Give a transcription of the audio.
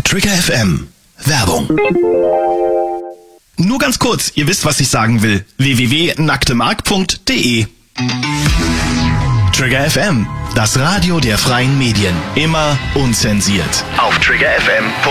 Trigger FM. Werbung. Nur ganz kurz, ihr wisst, was ich sagen will. www.nacktemark.de. Trigger FM, das Radio der freien Medien. Immer unzensiert. Auf triggerfm.de.